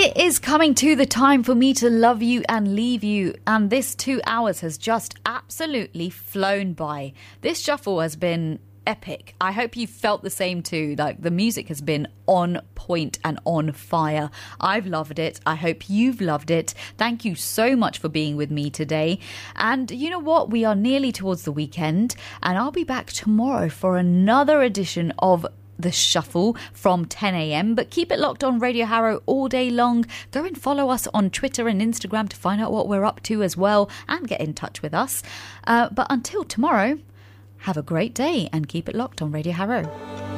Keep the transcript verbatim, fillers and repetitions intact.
It is coming to the time for me to love you and leave you, and this two hours has just absolutely flown by. This shuffle has been epic. I hope you felt the same too. Like, the music has been on point and on fire. I've loved it. I hope you've loved it. Thank you so much for being with me today. And you know what? We are nearly towards the weekend, and I'll be back tomorrow for another edition of The Shuffle from ten a.m. But keep it locked on Radio Harrow all day long. Go and follow us on Twitter and Instagram to find out what we're up to as well, and get in touch with us. Uh, but until tomorrow, have a great day and keep it locked on Radio Harrow.